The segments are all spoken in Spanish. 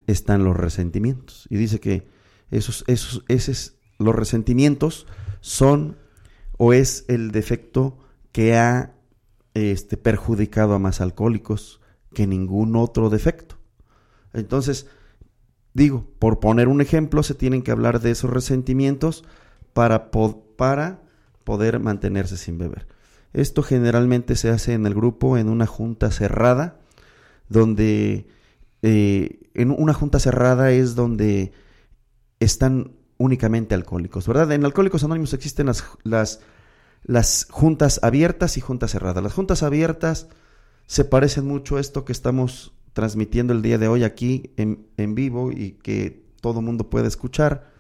están los resentimientos. Y dice que los resentimientos son o es el defecto que ha perjudicado a más alcohólicos que ningún otro defecto. Entonces, digo, por poner un ejemplo, se tienen que hablar de esos resentimientos para poder mantenerse sin beber. Esto generalmente se hace en el grupo en una junta cerrada, donde en una junta cerrada es donde están únicamente alcohólicos, ¿verdad? En Alcohólicos Anónimos existen las juntas abiertas y juntas cerradas. Las juntas abiertas se parecen mucho a esto que estamos transmitiendo el día de hoy aquí en vivo y que todo mundo puede escuchar.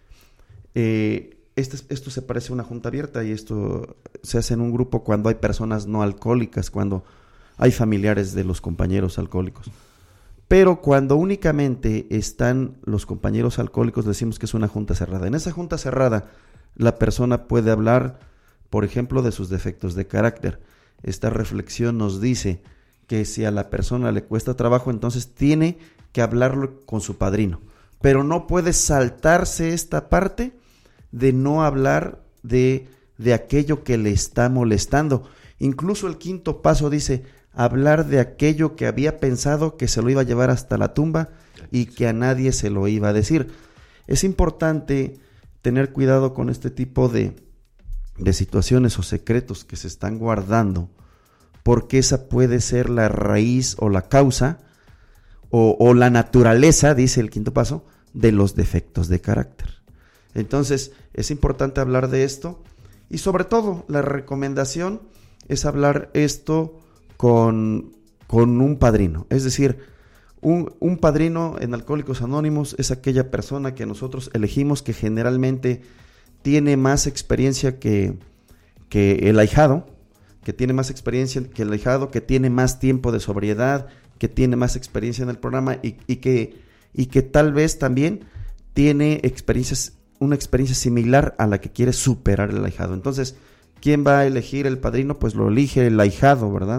Esto se parece a una junta abierta y esto se hace en un grupo cuando hay personas no alcohólicas, cuando hay familiares de los compañeros alcohólicos. Pero cuando únicamente están los compañeros alcohólicos, decimos que es una junta cerrada. En esa junta cerrada, la persona puede hablar, por ejemplo, de sus defectos de carácter. Esta reflexión nos dice que si a la persona le cuesta trabajo, entonces tiene que hablarlo con su padrino. Pero no puede saltarse esta parte de no hablar de aquello que le está molestando. Incluso el quinto paso dice hablar de aquello que había pensado que se lo iba a llevar hasta la tumba y que a nadie se lo iba a decir. Es importante tener cuidado con este tipo de situaciones o secretos que se están guardando, porque esa puede ser la raíz o la causa o la naturaleza, dice el quinto paso, de los defectos de carácter. Entonces, es importante hablar de esto y sobre todo la recomendación es hablar esto con un padrino. Es decir, un padrino en Alcohólicos Anónimos es aquella persona que nosotros elegimos que generalmente tiene más experiencia que el ahijado, que tiene más experiencia que el ahijado, que tiene más tiempo de sobriedad, que tiene más experiencia en el programa y que tal vez también tiene una experiencia similar a la que quiere superar el ahijado. Entonces, ¿quién va a elegir el padrino? Pues lo elige el ahijado, ¿verdad?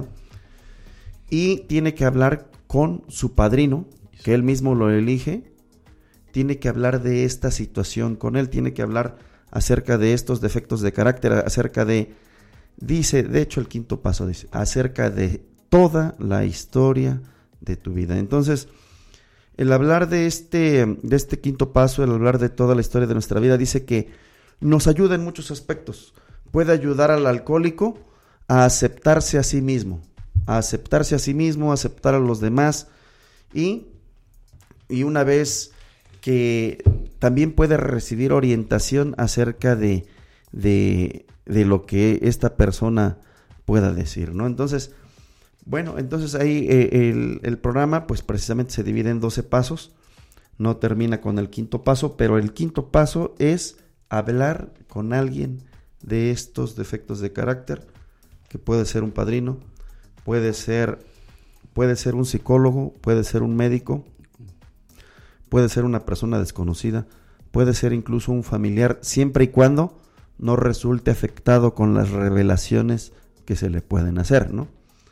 Y tiene que hablar con su padrino, que él mismo lo elige, tiene que hablar de esta situación con él, tiene que hablar acerca de estos defectos de carácter, acerca de, dice, de hecho el quinto paso dice, acerca de toda la historia de tu vida. Entonces, el hablar de este quinto paso, el hablar de toda la historia de nuestra vida, dice que nos ayuda en muchos aspectos. Puede ayudar al alcohólico a aceptarse a sí mismo, aceptar a los demás y una vez que también puede recibir orientación acerca de lo que esta persona pueda decir, ¿no? Entonces, bueno, ahí el programa pues precisamente se divide en 12 pasos, no termina con el quinto paso, pero el quinto paso es hablar con alguien de estos defectos de carácter, que puede ser un padrino, puede ser un psicólogo, puede ser un médico, puede ser una persona desconocida, puede ser incluso un familiar, siempre y cuando no resulte afectado con las revelaciones que se le pueden hacer, ¿no?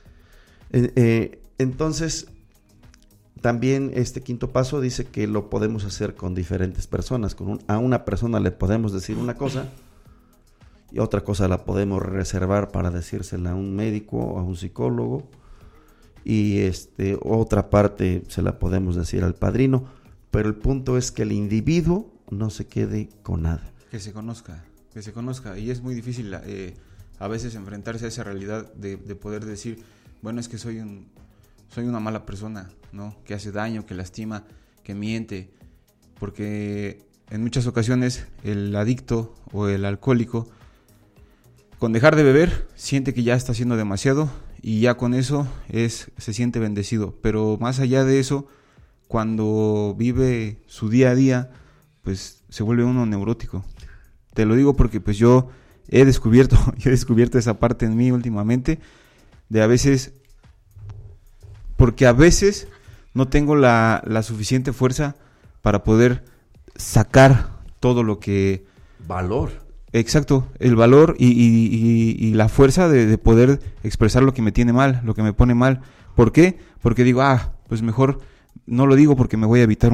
Entonces, también este quinto paso dice que lo podemos hacer con diferentes personas. A una persona le podemos decir una cosa y otra cosa la podemos reservar para decírsela a un médico o a un psicólogo y otra parte se la podemos decir al padrino, pero el punto es que el individuo no se quede con nada. Que se conozca, y es muy difícil a veces enfrentarse a esa realidad de poder decir, bueno, es que soy una mala persona, ¿no? Que hace daño, que lastima, que miente, porque en muchas ocasiones el adicto o el alcohólico, con dejar de beber, siente que ya está haciendo demasiado y ya con eso se siente bendecido, pero más allá de eso, cuando vive su día a día, pues se vuelve uno neurótico. Te lo digo porque pues yo he descubierto esa parte en mí últimamente, de a veces, porque a veces no tengo la suficiente fuerza para poder sacar todo lo que... Valor. Exacto, el valor y la fuerza de poder expresar lo que me tiene mal, lo que me pone mal. ¿Por qué? Porque digo, pues mejor no lo digo porque me voy a evitar